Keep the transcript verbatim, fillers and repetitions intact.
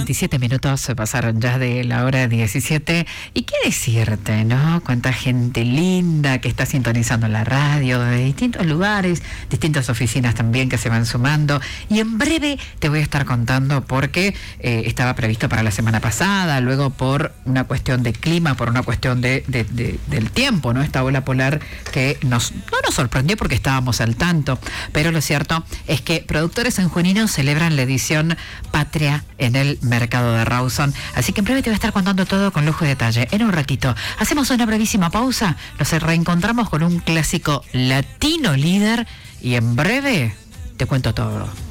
veintisiete minutos se pasaron ya de la hora diecisiete. Y qué decirte, ¿no? Cuánta gente linda que está sintonizando la radio de distintos lugares, distintas oficinas también que se van sumando. Y en breve te voy a estar contando porque eh, estaba previsto para la semana pasada, luego por una cuestión de clima, por una cuestión de, de, de, del tiempo, ¿no? Esta ola polar que nos, no nos sorprendió porque estábamos al tanto. Pero lo cierto es que productores sanjuaninos celebran la edición Patria en el mercado de Rawson. Así que en breve te voy a estar contando todo con lujo y detalle. En un ratito hacemos una brevísima pausa, nos reencontramos con un clásico latino líder y en breve te cuento todo.